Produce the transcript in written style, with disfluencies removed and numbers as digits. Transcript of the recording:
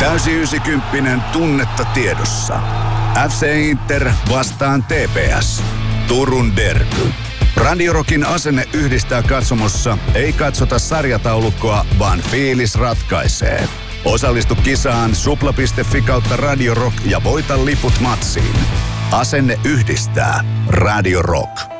Täysi 90 tunnetta tiedossa. FC Inter vastaan TPS. Turun derby. Radio Rockin asenne yhdistää katsomossa. Ei katsota sarjataulukkoa, vaan fiilis ratkaisee. Osallistu kisaan supla.fi/Radio Rock ja voita liput matsiin. Asenne yhdistää. Radio Rock.